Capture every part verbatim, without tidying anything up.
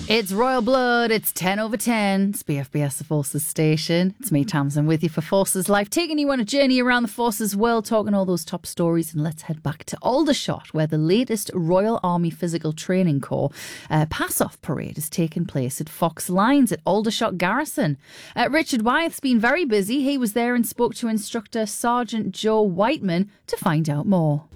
It's Royal Blood, it's ten over ten, it's B F B S, the Forces station. It's me, Tamsin, with you for Forces Life, taking you on a journey around the Forces world, talking all those top stories. And let's head back to Aldershot, where the latest Royal Army Physical Training Corps uh, pass-off parade is taking place at Fox Lines at Aldershot Garrison. Uh, Richard Wyeth's been very busy. He was there and spoke to instructor Sergeant Joe Whiteman to find out more.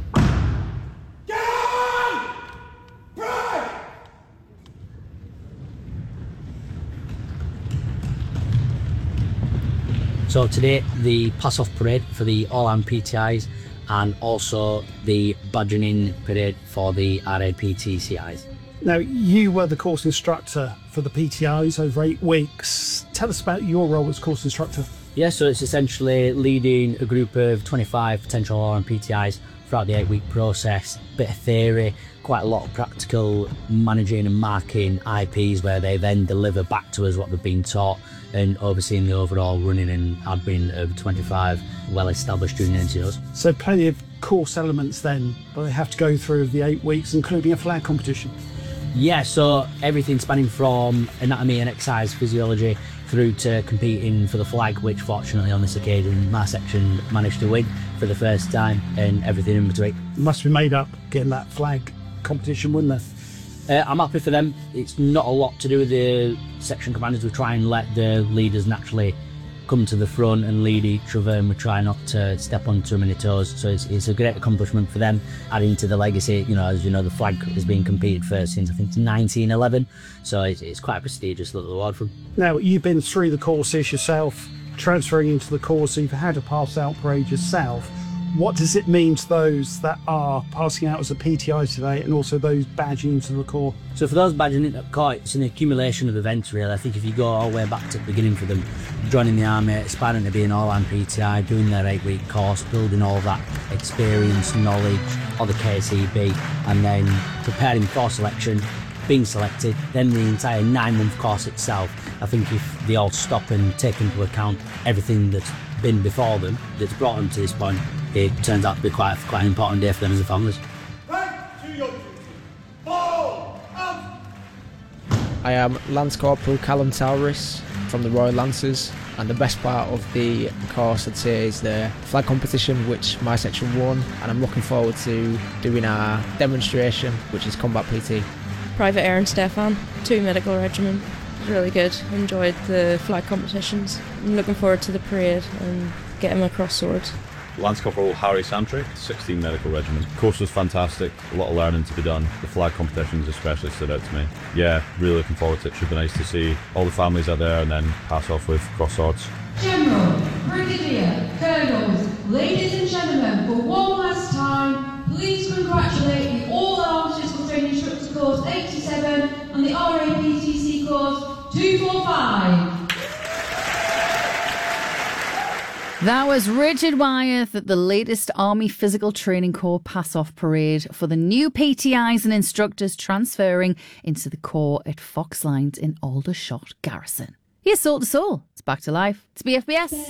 So today, the pass-off parade for the All-Arm P T Is and also the badging parade for the R A P T C Is. Now, you were the course instructor for the P T Is over eight weeks. Tell us about your role as course instructor. Yeah, so it's essentially leading a group of twenty-five potential All-Arm P T Is throughout the eight-week process. Bit of theory, quite a lot of practical managing and marking I Ps where they then deliver back to us what they've been taught, and overseeing the overall running and admin of twenty-five well-established junior N C Os. So plenty of course elements then, but they have to go through the eight weeks, including a flag competition. Yeah, so everything spanning from anatomy and exercise physiology through to competing for the flag, which fortunately on this occasion my section managed to win for the first time, and everything in between. Must be made up getting that flag competition, wouldn't there? Uh, I'm happy for them. It's not a lot to do with the section commanders. We try and let the leaders naturally come to the front and lead each other, and we try not to step on too many toes. So it's, it's a great accomplishment for them, adding to the legacy. You know, as you know, the flag has been competed for since I think nineteen eleven, so it's, it's quite a prestigious little award for them. Now, you've been through the courses yourself, transferring into the course, so you've had a pass out parade yourself. What does it mean to those that are passing out as a P T I today, and also those badging into the Corps? So for those badging into the Corps, it's an accumulation of events really. I think if you go all the way back to the beginning for them, joining the Army, aspiring to be an All-Arm P T I, doing their eight-week course, building all that experience, knowledge, or the K C B, and then preparing for selection, being selected, then the entire nine-month course itself. I think if they all stop and take into account everything that's been before them, that's brought them to this point, it turns out to be quite, quite an important day for them as a families. I am Lance Corporal Callum Towris from the Royal Lancers, and the best part of the course I'd say is the flag competition, which my section won, and I'm looking forward to doing our demonstration, which is Combat P T. Private Aaron Stefan, two medical regiment. It was really good. Enjoyed the flag competitions. I'm looking forward to the parade and getting my cross sword. Lance Corporal Harry Santry, sixteen Medical Regiment. The course was fantastic, a lot of learning to be done. The flag competitions especially stood out to me. Yeah, really looking forward to it. Should be nice to see all the families out there and then pass off with cross swords. General, Brigadier, Colonels, ladies and gentlemen, for one last time, please congratulate the All-Arms Physical Training Instructor Course eighty-seven and the R A P T C Course two forty-five. That was Richard Wyeth at the latest Army Physical Training Corps pass-off parade for the new P T Is and instructors transferring into the Corps at Fox Lines in Aldershot Garrison. Here's Soul to Soul. It's back to life. It's B F B S.